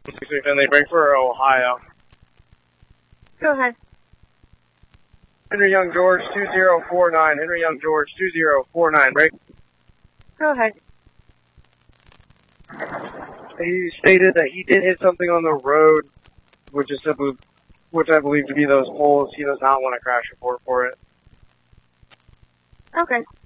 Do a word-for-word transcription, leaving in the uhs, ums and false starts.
Finley, break for Ohio. Go ahead. Henry Young George two zero four nine. Henry Young George two zero four nine. Break. Go ahead. He stated that he did hit something on the road, which is simply, which I believe to be those poles. He does not want a crash report for it. Okay.